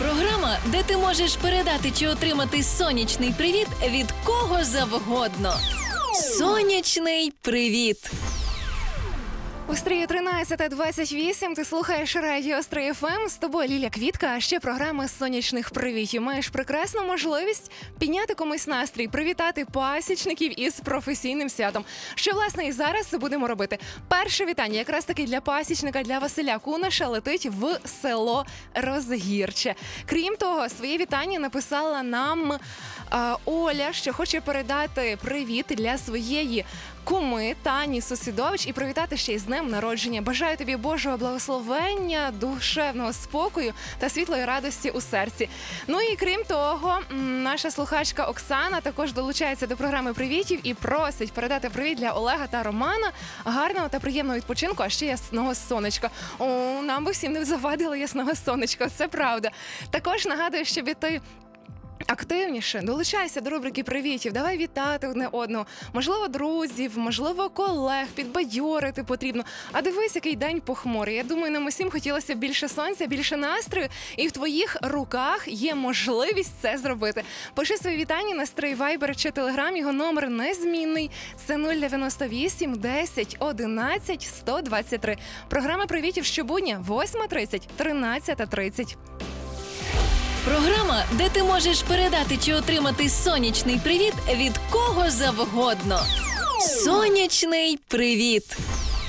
Програма, де ти можеш передати чи отримати сонячний привіт від кого завгодно. Сонячний привіт! У стрії 13:28 ти слухаєш радіо Стрий ФМ. З тобою Ліля Квітка, а ще програма сонячних привітів. Маєш прекрасну можливість підняти комусь настрій, привітати пасічників із професійним святом. Що, власне, і зараз будемо робити. Перше вітання якраз таки для пасічника, для Василя Кунаша летить в село Розгірче. Крім того, своє вітання написала нам Оля, що хоче передати привіт для своєї куми Тані Сусідович і привітати ще й з днем народження. Бажаю тобі Божого благословення, душевного спокою та світлої радості у серці. Ну і крім того, наша слухачка Оксана також долучається до програми привітів і просить передати привіт для Олега та Романа. Гарного та приємного відпочинку, а ще ясного сонечка. О, нам би всім не завадило ясного сонечка, це правда. Також нагадую, щоб ти активніше долучайся до рубрики привітів, давай вітати одне одного, можливо, друзів, можливо, колег, підбадьорити потрібно. А дивись, який день похмурий. Я думаю, нам усім хотілося більше сонця, більше настрою, і в твоїх руках є можливість це зробити. Пиши свої вітання на Стрий Вайбер чи Телеграм, його номер незмінний. Це 098 10 11 123. Програма привітів щобудня 8:30, 13:30. Програма, де ти можеш передати чи отримати сонячний привіт від кого завгодно. Сонячний привіт!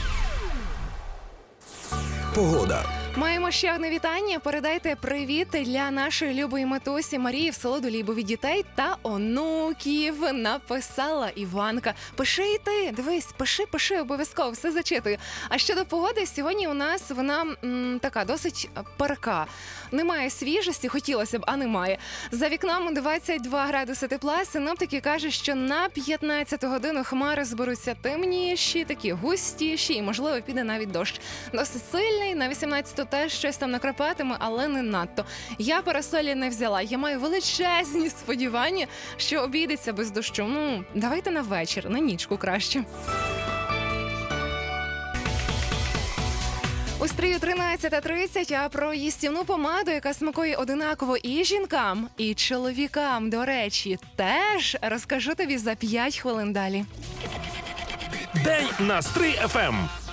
Погода. Маємо ще одне вітання. Передайте привіт для нашої любої матусі Марії в село Долібу від дітей та онуків. Написала Іванка. Пиши і ти, дивись, пиши, обов'язково, все зачитую. А щодо погоди, сьогодні у нас вона така досить парка. Немає свіжості, хотілося б, а немає. За вікном 22 градуси тепла. Синоптики кажуть, що на 15-ту годину хмари зберуться темніші, такі густіші і, можливо, піде навіть дощ. Досить сильний, на 18-ту теж щось там накрапатиме, але не надто. Я парасолі не взяла. Я маю величезні сподівання, що обійдеться без дощу. Ну, давайте на вечір, на нічку краще. У стрію 13:30, а про їстівну помаду, яка смакує одинаково і жінкам, і чоловікам, до речі, теж розкажу тобі за 5 хвилин далі. День на Стрий ФМ.